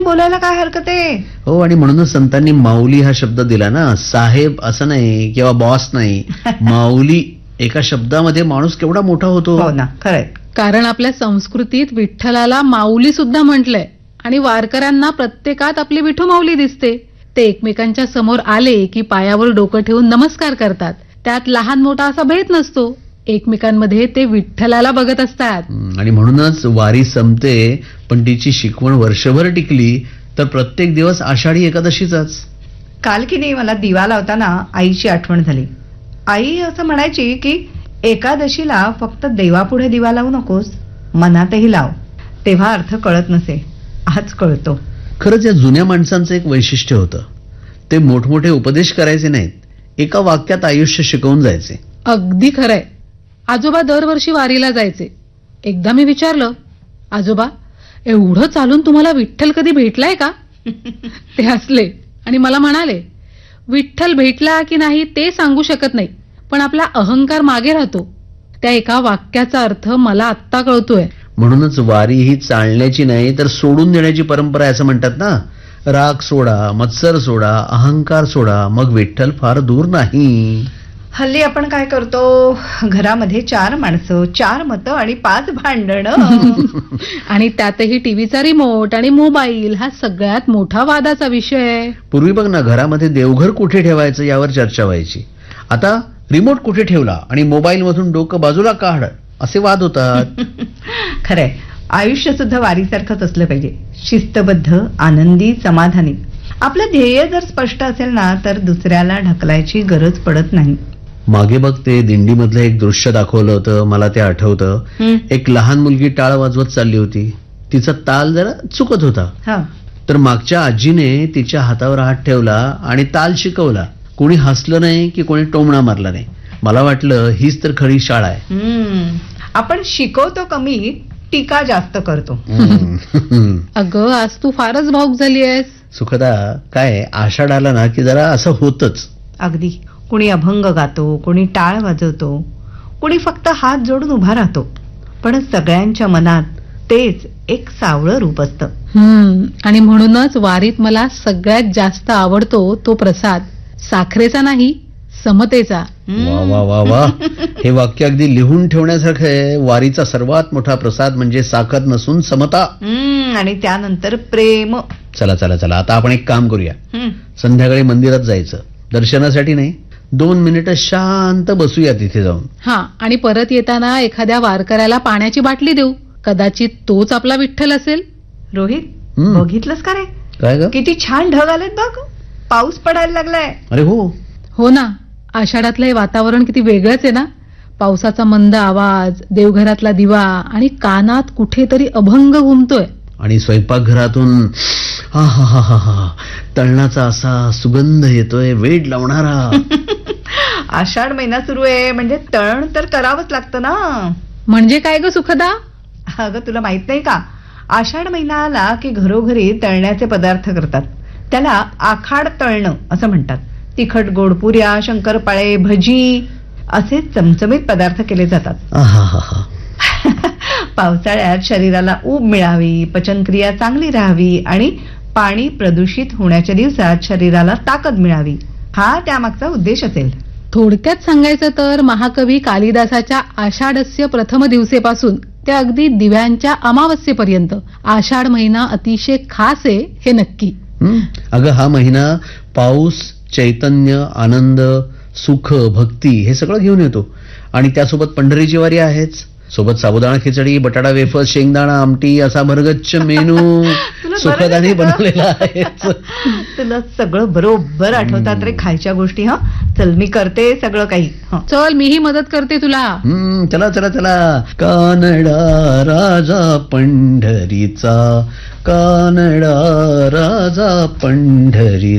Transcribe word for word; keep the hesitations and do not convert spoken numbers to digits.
बोलायला काय हरकत आहे. हो, आणि म्हणूनच संतांनी माऊली हा शब्द दिला ना. साहेब असं नाही किंवा बॉस नाही, माऊली. एका शब्दामध्ये माणूस केवढा मोठा होतो. हो ना, खरंय. कारण आपल्या संस्कृतीत विठ्ठलाला माऊली सुद्धा म्हटलंय आणि वारकऱ्यांना प्रत्येकात आपली विठू माऊली दिसते. ते एकमेकांच्या समोर आले की पायावर डोकं ठेवून नमस्कार करतात. त्यात लहान मोठा असा भेद नसतो. एकमेकांमध्ये ते विठ्ठलाला बघत असतात. आणि म्हणूनच वारी संपते, पण तिची शिकवण वर्षभर टिकली तर प्रत्येक दिवस आषाढी एकादशीचाच. काल की नाही मला दिवा लावताना आईची आठवण झाली. आई असं म्हणायची की एकादशीला फक्त देवापुढे दिवा लावू नकोस, मनातही लाव. तेव्हा अर्थ कळत नसे, आज कळतो. खरंच या जुन्या माणसांचं एक वैशिष्ट्य होतं. ते मोठमोठे उपदेश करायचे नाहीत, एका वाक्यात आयुष्य शिकवून जायचे. अगदी खरंय. आजोबा दरवर्षी वारीला जायचे. एकदा मी विचारलं, आजोबा एवढं चालून तुम्हाला विठ्ठल कधी भेटलाय का? ते हसले आणि मला म्हणाले, विठ्ठल भेटला की नाही ते सांगू शकत नाही, पण आपला अहंकार मागे राहतो. त्या एका वाक्याचा अर्थ मला आत्ता कळतोय. म्हणूनच वारी ही चालण्याची नाही तर सोडून देण्याची परंपरा आहे असं म्हणतात ना. राग सोडा, मत्सर सोडा, अहंकार सोडा, मग विठ्ठल फार दूर नाही. हल्ली आपण काय करतो, घरामध्ये चार माणसं, चार मतं आणि पाच भांडणं. आणि त्यातही टीव्हीचा रिमोट आणि मोबाईल हा सगळ्यात मोठा वादाचा विषय. पूर्वी बघ ना, घरामध्ये देवघर कुठे ठेवायचं यावर चर्चा व्हायची. आता रिमोट कुठे ठेवला आणि मोबाईल मधून डोकं बाजूला काढ असे वाद होतात. खरंय, आयुष्य सुद्धा वारीसारखंच असलं पाहिजे. शिस्तबद्ध, आनंदी, समाधानी. आपलं ध्येय जर स्पष्ट असेल ना तर दुसऱ्याला ढकलायची गरज पडत नाही. मागे बघ ते दिंडीमधलं एक दृश्य दाखवलं होतं, मला ते आठवतं. एक लहान मुलगी टाळ वाजवत चालली होती. तिचा ताल जरा चुकत होता. तर मागच्या आजीने तिच्या हातावर हात ठेवला आणि ताल शिकवला. कोणी हसलं नाही की कोणी टोमणा मारला नाही. मला वाटलं हीच तर खरी शाळा आहे. आपण शिकवतो कमी, टीका जास्त करतो. अगं आज तू फारच भावुक झाली आहेस. सुखदा, काय आषाढ आला ना की जरा असं होतच. अगदी. कुणी अभंग गातो, कुणी टाळ वाजवतो, कुणी फक्त हात जोडून उभा राहतो, पण सगळ्यांच्या मनात तेच एक सावळं रूप असतं. हम्म आणि म्हणूनच वारीत मला सगळ्यात जास्त आवडतो तो प्रसाद, साखरेचा नाही, समतेचा. वा वा वा वा, हे वाक्य अगदी लिहून ठेवण्यासारखं आहे. वारीचा सर्वात मोठा प्रसाद म्हणजे साखर नसून समता. आणि त्यानंतर प्रेम. चला चला चला, आता आपण एक काम करूया. संध्याकाळी मंदिरात जायचं, दर्शनासाठी नाही, दोन मिनिटं शांत बसूया तिथे जाऊन. हा, आणि परत येताना एखाद्या वारकऱ्याला पाण्याची बाटली देऊ. कदाचित तोच आपला विठ्ठल असेल. रोहित, बघितलंस का रे, काय ग, किती छान ढग आलेत बघ. पाऊस पडायला लागलाय. अरे हो हो ना, आषाढातलं हे वातावरण किती वेगळंच आहे ना. पावसाचा मंद आवाज, देवघरातला दिवा आणि कानात कुठेतरी अभंग घुमतोय. आणि स्वयंपाकघरातून हा हा हा हा हा तळणाचा असा सुगंध येतोय, वेड लावणारा. आषाढ महिना सुरू आहे म्हणजे तळण तर करावंच लागतं ना. म्हणजे काय ग सुखदा? अगं तुला माहित नाही का, आषाढ महिना आला की घरोघरी तळण्याचे पदार्थ करतात. त्याला आखाड तळणं असं म्हणतात. तिखट गोड पुऱ्या, शंकरपाळे, भजी असे चमचमीत पदार्थ केले जातात. पावसाळ्यात शरीराला ऊब मिळावी, पचनक्रिया चांगली राहावी आणि पाणी प्रदूषित होण्याच्या दिवसात शरीराला ताकद मिळावी, हा त्यामागचा उद्देश असेल. थोडक्यात सांगायचं तर महाकवी कालिदासाच्या आषाढस्य प्रथम दिवसेपासून ते अगदी दिव्यांच्या अमावस्येपर्यंत आषाढ महिना अतिशय खास आहे हे नक्की. अगं हा महिना पाऊस, चैतन्य, आनंद, सुख, भक्ती हे सगळं घेऊन येतो. आणि त्यासोबत पंढरीची वारी आहेच. सोबत साबुदाणा खिचडी, बटाटा वेफर, शेंगदाणा आमटी असा भरगच्च मेनू सुखदानी बनवलेला आहे. तुला सगळं बरोबर आठवतात रे खायच्या गोष्टी. हा चल, मी करते सगळं काही. चल, मीही मदत करते तुला. हम्म चला चला चला. कानडा राजा पंढरीचा, कानडा राजा पंढरीचा.